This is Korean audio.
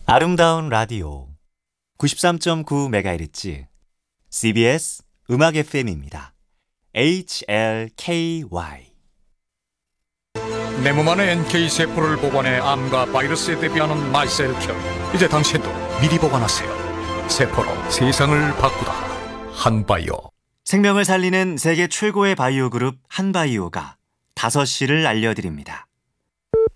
아름다운 라디오 93.9MHz CBS 음악 FM입니다. HLKY 내 몸 안에 NK세포를 보관해 암과 바이러스에 대비하는 마이셀큐. 이제 당신도 미리 보관하세요. 세포로 세상을 바꾸다. 한바이오. 생명을 살리는 세계 최고의 바이오 그룹 한바이오가 5시를 알려드립니다.